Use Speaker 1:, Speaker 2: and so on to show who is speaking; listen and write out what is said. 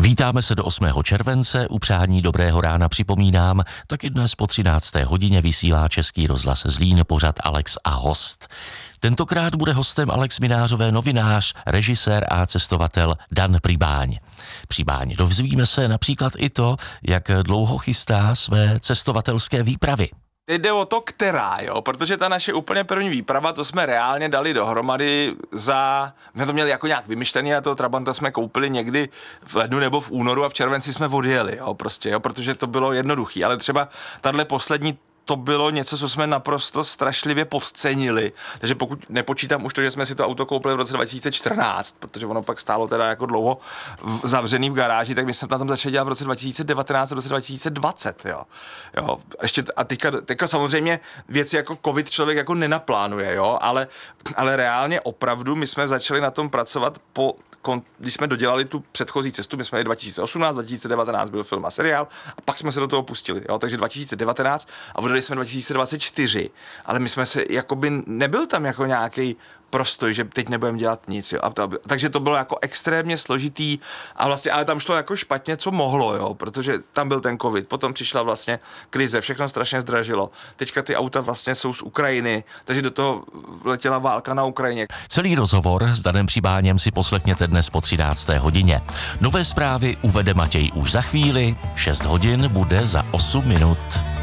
Speaker 1: Vítáme se do 8. července, u přání dobrého rána připomínám, taky dnes po 13. hodině vysílá Český rozhlas Zlín pořad Alex a host. Tentokrát bude hostem Alex Minářové novinář, režisér a cestovatel Dan Přibáň. Přibáň, dozvíme se například i to, jak dlouho chystá své cestovatelské výpravy.
Speaker 2: Jde o to, která, jo, protože ta naše úplně první výprava, to jsme reálně dali dohromady my to měli jako nějak vymyšlený a toho Trabanta jsme koupili někdy v lednu nebo v únoru a v červenci jsme odjeli, jo, prostě, jo, protože to bylo jednoduchý, ale třeba tahle poslední to bylo něco, co jsme naprosto strašlivě podcenili. Takže pokud nepočítám už to, že jsme si to auto koupili v roce 2014, protože ono pak stálo teda jako dlouho zavřený v garáži, tak my jsme na tom začali dělat v roce 2019 a v roce 2020, jo. Ještě a teďka samozřejmě věci jako covid člověk jako nenaplánuje, jo, ale reálně opravdu my jsme začali na tom pracovat když jsme dodělali tu předchozí cestu, my jsme jeli 2018, 2019 byl film a seriál a pak jsme se do toho pustili, jo, takže 2019 a odjeli jsme 2024, ale my jsme se, jakoby nebyl tam jako nějaký prostoj, že teď nebudeme dělat nic, jo. Takže to bylo jako extrémně složitý a vlastně, ale tam šlo jako špatně, co mohlo, jo, protože tam byl ten covid, potom přišla vlastně krize, všechno strašně zdražilo, teďka ty auta vlastně jsou z Ukrajiny, takže do toho letěla válka na Ukrajině.
Speaker 1: Celý rozhovor s Danem Přibáněm si poslechněte dnes po 13. hodině. Nové zprávy uvede Matěj už za chvíli, 6 hodin bude za 8 minut.